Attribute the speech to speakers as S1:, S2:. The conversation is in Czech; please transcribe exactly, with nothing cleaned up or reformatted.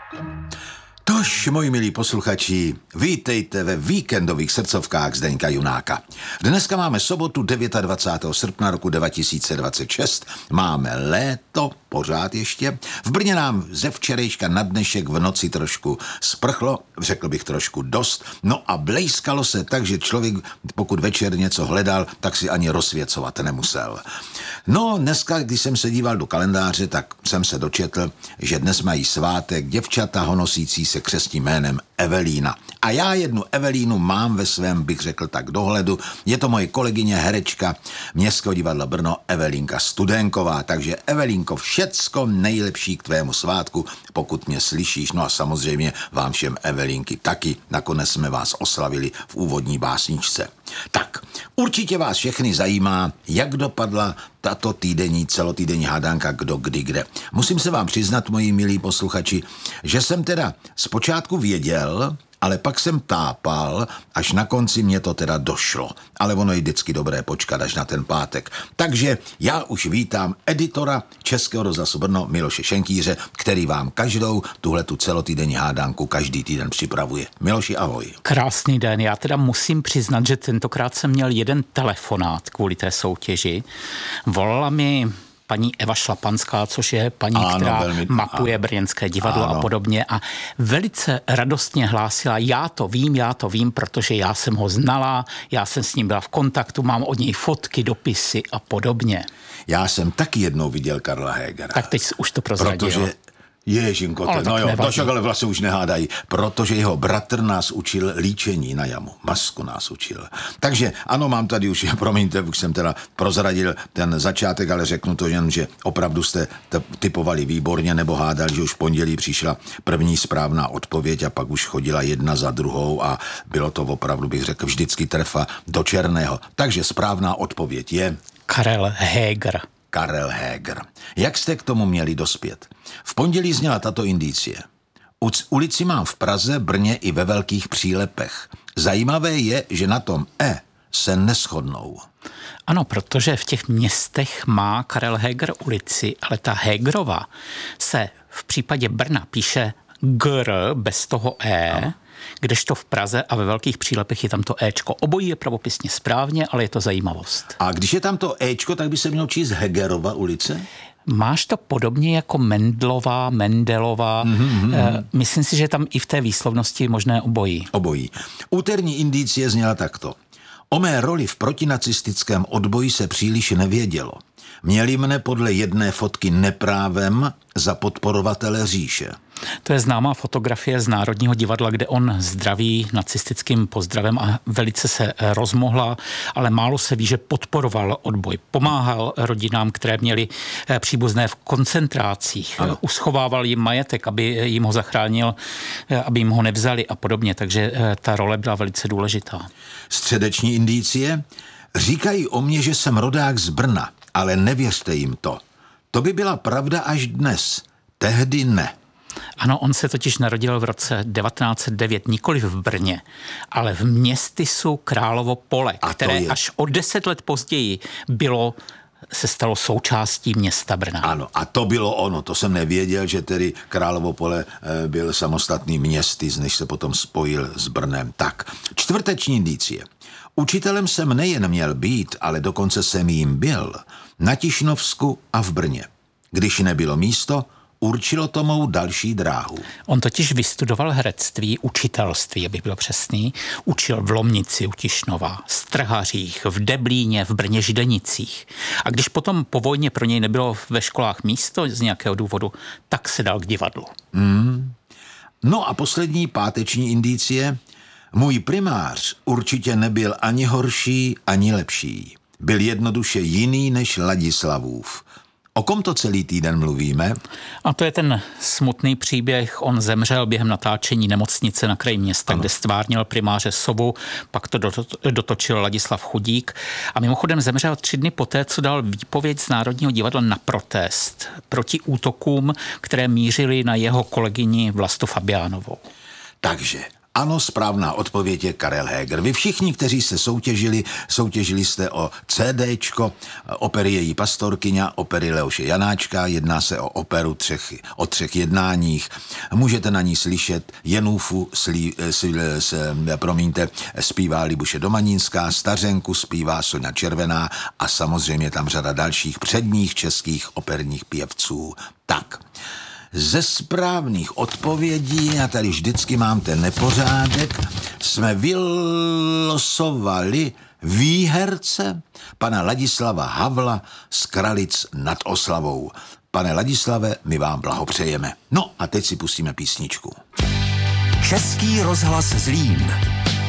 S1: Tož, moji milí posluchači, vítejte ve víkendových srdcovkách Zdeňka Junáka. Dneska máme sobotu dvacátého devátého srpna roku dva tisíce dvacet šest. Máme léto, pořád ještě. V Brně nám ze včerejška na dnešek v noci trošku sprchlo, řekl bych trošku dost, no a blejskalo se tak, že člověk, pokud večer něco hledal, tak si ani rozsvěcovat nemusel. No, dneska, když jsem se díval do kalendáře, tak jsem se dočetl, že dnes mají svátek děvčata honosící se křestním jménem Evelína. A já jednu Evelínu mám ve svém, bych řekl tak, dohledu. Je to moje kolegyně, herečka Městského divadla Brno, Evelínka Studenková. Takže Evelínko, všecko nejlepší k tvému svátku, pokud mě slyšíš. No a samozřejmě vám všem Evelínky taky. Nakonec jsme vás oslavili v úvodní básničce. Tak, určitě vás všechny zajímá, jak dopadla tato týdenní, celotýdenní hádanka kdo kdy kde. Musím se vám přiznat, moji milí posluchači, že jsem teda zpočátku věděl, ale pak jsem tápal, až na konci mě to teda došlo. Ale ono je vždycky dobré počkat až na ten pátek. Takže já už vítám editora Českého rozhlasu Brno Miloše Šenkýře, který vám každou tuhletu celotýdenní hádanku každý týden připravuje. Miloši, ahoj.
S2: Krásný den. Já teda musím přiznat, že tentokrát jsem měl jeden telefonát kvůli té soutěži. Volala mi paní Eva Šlapanská, což je paní, ano, která velmi, mapuje ano. Brněnské divadlo ano. a podobně, a velice radostně hlásila, já to vím, já to vím, protože já jsem ho znala, já jsem s ním byla v kontaktu, mám od něj fotky, dopisy a podobně.
S1: Já jsem taky jednou viděl Karla Hégera.
S2: Tak teď už to prozradil.
S1: Protože Ježinko,
S2: ale
S1: no jo, to však ale vlastně už nehádají, protože jeho bratr nás učil líčení na jamu, masku nás učil. Takže ano, mám tady už, promiňte, už jsem teda prozradil ten začátek, ale řeknu to jen, že opravdu jste typovali výborně, nebo hádali, že už v pondělí přišla první správná odpověď a pak už chodila jedna za druhou a bylo to opravdu, bych řekl, vždycky trefa do černého. Takže správná odpověď je
S2: Karel Héger.
S1: Karel Héger. Jak jste k tomu měli dospět? V pondělí zněla tato indicie. Ulici mám v Praze, Brně i ve velkých přílepech. Zajímavé je, že na tom E se neshodnou.
S2: Ano, protože v těch městech má Karel Héger ulici, ale ta Hégerova se v případě Brna píše Gr bez toho E, no. Kdežto v Praze a ve velkých přílepech je tam to Éčko. Obojí je pravopisně správně, ale je to zajímavost.
S1: A když je tam to Éčko, tak by se mělo číst Hegerova ulice?
S2: Máš to podobně jako Mendlová, Mendelová. Mm-hmm. E, myslím si, že tam i v té výslovnosti možné obojí.
S1: Obojí. Úterní indicie zněla takto. O mé roli v protinacistickém odboji se příliš nevědělo. Měli mne podle jedné fotky neprávem za podporovatele říše.
S2: To je známá fotografie z Národního divadla, kde on zdraví nacistickým pozdravem a velice se rozmohla, ale málo se ví, že podporoval odboj. Pomáhal rodinám, které měly příbuzné v koncentrácích. Ano. Uschovával jim majetek, aby jim ho zachránil, aby jim ho nevzali a podobně. Takže ta role byla velice důležitá.
S1: Středeční indicie? Říkají o mně, že jsem rodák z Brna, ale nevěřte jim to. To by byla pravda až dnes. Tehdy ne.
S2: Ano, on se totiž narodil v roce devatenáct set devět, nikoli v Brně, ale v městysu Královo Pole, které je... až o deset let později bylo, se stalo součástí města Brna.
S1: Ano, a to bylo ono, to jsem nevěděl, že tedy Královo Pole byl samostatný městys, než se potom spojil s Brnem. Tak, čtvrteční indicie. Učitelem jsem nejen měl být, ale dokonce jsem jím byl, na Tišnovsku a v Brně. Když nebylo místo, určilo to mou další dráhu.
S2: On totiž vystudoval herectví, učitelství, aby byl přesný. Učil v Lomnici u Tišnova, Strhařích, v Deblíně, v Brně Židenicích. A když potom po vojně pro něj nebylo ve školách místo z nějakého důvodu, tak se dal k divadlu.
S1: Mm. No a poslední páteční indicie. Můj primář určitě nebyl ani horší, ani lepší. Byl jednoduše jiný než Ladislavův. O kom to celý týden mluvíme?
S2: A to je ten smutný příběh. On zemřel během natáčení Nemocnice na kraji města, ano. kde stvárnil primáře Sovu, pak to dotočil Ladislav Chudík a mimochodem zemřel tři dny poté, co dal výpověď z Národního divadla na protest proti útokům, které mířily na jeho kolegyni Vlastu Fabiánovou.
S1: Takže Ano, správná odpověď je Karel Heger. Vy všichni, kteří se soutěžili, soutěžili jste o CDčko opery Její pastorkyňa, opery Leoše Janáčka, jedná se o operu třech, o třech jednáních. Můžete na ní slyšet Jenůfu, slí, slí, s, promiňte, zpívá Libuše Domanínská, Stařenku zpívá Soňa Červená a samozřejmě tam řada dalších předních českých operních pěvců. Tak, ze správných odpovědí, a tady vždycky mám ten nepořádek, jsme vylosovali výherce pana Ladislava Havla z Kralic nad Oslavou. Pane Ladislave, my vám blahopřejeme. No a teď si pustíme písničku.
S3: Český rozhlas Zlín.